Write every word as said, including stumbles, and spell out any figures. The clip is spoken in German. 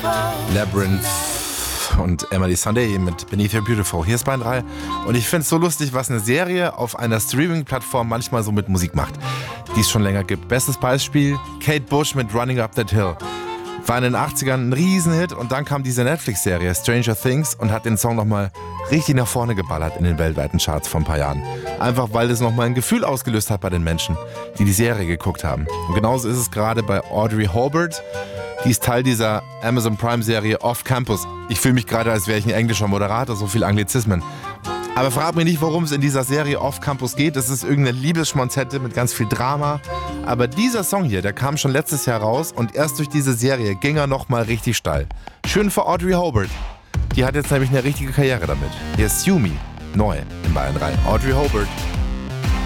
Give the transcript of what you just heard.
Labyrinth und Emily Sunday mit Beneath Your Beautiful. Hier ist Bayern drei und ich finde es so lustig, was eine Serie auf einer Streaming-Plattform manchmal so mit Musik macht, die es schon länger gibt. Bestes Beispiel, Kate Bush mit Running Up That Hill. War in den achtzigern ein Riesenhit und dann kam diese Netflix-Serie Stranger Things und hat den Song nochmal richtig nach vorne geballert in den weltweiten Charts vor ein paar Jahren. Einfach weil es nochmal ein Gefühl ausgelöst hat bei den Menschen, die die Serie geguckt haben. Und genauso ist es gerade bei Audrey Hobart. Die ist Teil dieser Amazon Prime-Serie Off Campus. Ich fühle mich gerade, als wäre ich ein englischer Moderator, so viel Anglizismen. Aber frag mich nicht, worum es in dieser Serie Off Campus geht. Es ist irgendeine Liebesschmonzette mit ganz viel Drama. Aber dieser Song hier, der kam schon letztes Jahr raus und erst durch diese Serie ging er nochmal richtig steil. Schön für Audrey Hobart. Die hat jetzt nämlich eine richtige Karriere damit. Hier ist Sue Me, neu in Bayern drei. Audrey Hobart.